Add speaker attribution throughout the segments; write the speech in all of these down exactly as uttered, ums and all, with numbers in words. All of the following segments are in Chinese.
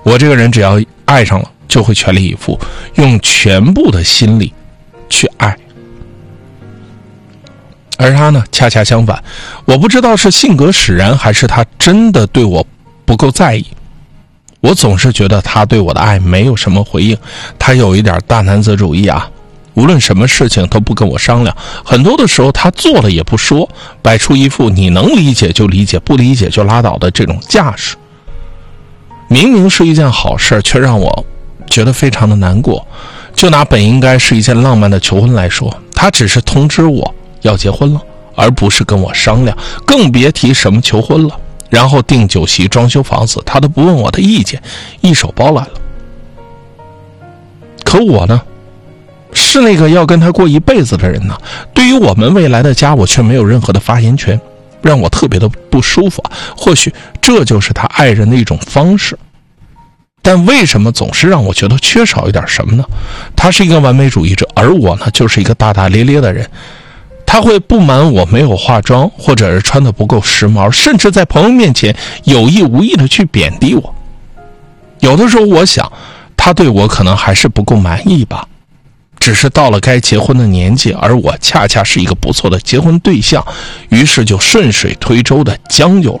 Speaker 1: 我这个人只要爱上了，就会全力以赴，用全部的心力去爱。而他呢，恰恰相反，我不知道是性格使然，还是他真的对我不够在意。我总是觉得他对我的爱没有什么回应，他有一点大男子主义啊，无论什么事情都不跟我商量，很多的时候他做了也不说，摆出一副你能理解就理解，不理解就拉倒的这种架势。明明是一件好事，却让我觉得非常的难过。就拿本应该是一件浪漫的求婚来说，他只是通知我要结婚了，而不是跟我商量，更别提什么求婚了。然后订酒席、装修房子，他都不问我的意见，一手包揽了。可我呢，是那个要跟他过一辈子的人呢，对于我们未来的家，我却没有任何的发言权，让我特别的不舒服。或许这就是他爱人的一种方式，但为什么总是让我觉得缺少一点什么呢？他是一个完美主义者，而我呢，就是一个大大咧咧的人。他会不满我没有化妆，或者是穿得不够时髦，甚至在朋友面前有意无意的去贬低我。有的时候我想，他对我可能还是不够满意吧，只是到了该结婚的年纪，而我恰恰是一个不错的结婚对象，于是就顺水推舟的将就了。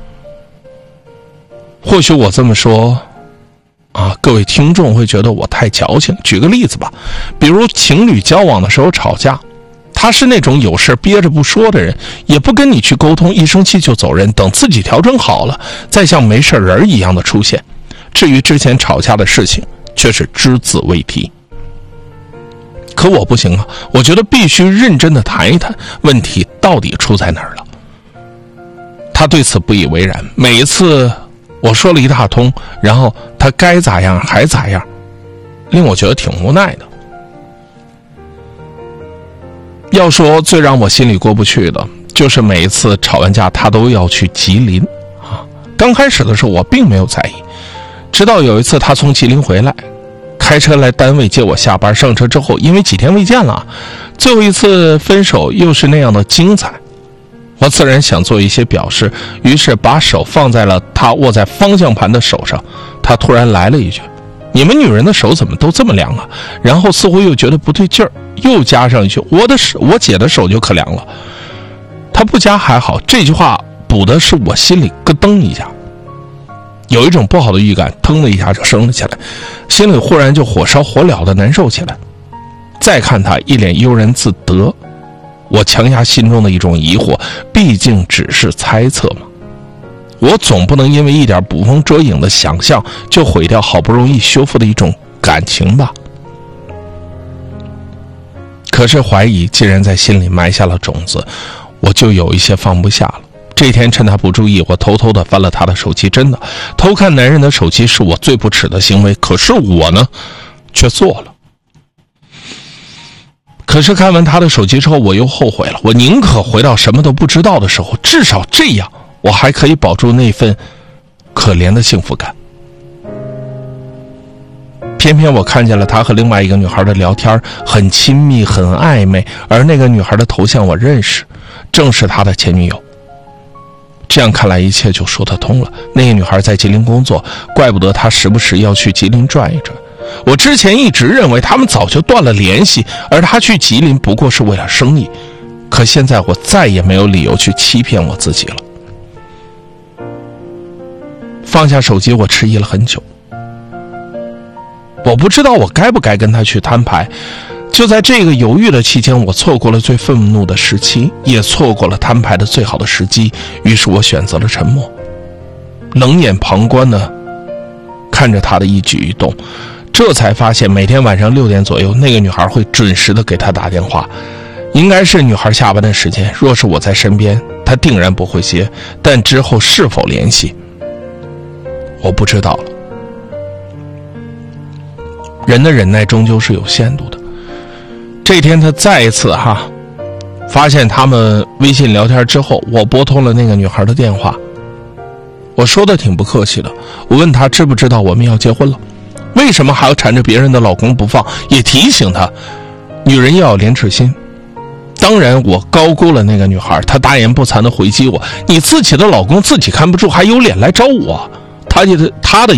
Speaker 1: 或许我这么说啊，各位听众会觉得我太矫情。举个例子吧，比如情侣交往的时候吵架，他是那种有事憋着不说的人，也不跟你去沟通，一生气就走人，等自己调整好了再像没事人一样的出现。至于之前吵架的事情，却是只字未提。可我不行啊，我觉得必须认真的谈一谈问题到底出在哪儿了。他对此不以为然，每一次我说了一大通，然后他该咋样还咋样，令我觉得挺无奈的。要说最让我心里过不去的，就是每一次吵完架他都要去吉林啊。刚开始的时候我并没有在意，直到有一次他从吉林回来，开车来单位接我下班，上车之后因为几天未见了，最后一次分手又是那样的精彩，我自然想做一些表示，于是把手放在了他握在方向盘的手上。他突然来了一句，你们女人的手怎么都这么凉啊？然后似乎又觉得不对劲儿，又加上一句，我的手我姐的手就可凉了。他不加还好，这句话补的是我心里咯噔一下，有一种不好的预感，腾的一下就升了起来，心里忽然就火烧火燎的难受起来。再看他一脸悠然自得，我强压心中的一种疑惑，毕竟只是猜测嘛，我总不能因为一点捕风捉影的想象就毁掉好不容易修复的一种感情吧。可是怀疑既然在心里埋下了种子，我就有一些放不下了。这天趁他不注意，我偷偷的翻了他的手机，真的，偷看男人的手机是我最不耻的行为，可是我呢却做了。可是看完他的手机之后，我又后悔了，我宁可回到什么都不知道的时候，至少这样我还可以保住那份可怜的幸福感。偏偏我看见了他和另外一个女孩的聊天，很亲密很暧昧，而那个女孩的头像我认识，正是他的前女友。这样看来一切就说得通了，那个女孩在吉林工作，怪不得他时不时要去吉林转一转。我之前一直认为他们早就断了联系，而他去吉林不过是为了生意，可现在我再也没有理由去欺骗我自己了。放下手机，我迟疑了很久，我不知道我该不该跟他去摊牌。就在这个犹豫的期间，我错过了最愤怒的时期，也错过了摊牌的最好的时机，于是我选择了沉默，冷眼旁观的看着他的一举一动。这才发现每天晚上六点左右，那个女孩会准时的给他打电话，应该是女孩下班的时间，若是我在身边，她定然不会接，但之后是否联系我不知道了。人的忍耐终究是有限度的。这天他再一次哈发现他们微信聊天之后，我拨通了那个女孩的电话。我说的挺不客气的，我问她知不知道我们要结婚了，为什么还要缠着别人的老公不放，也提醒她女人要有廉耻心。当然我高估了那个女孩，她大言不惭地回击我，你自己的老公自己看不住，还有脸来找我？她的她的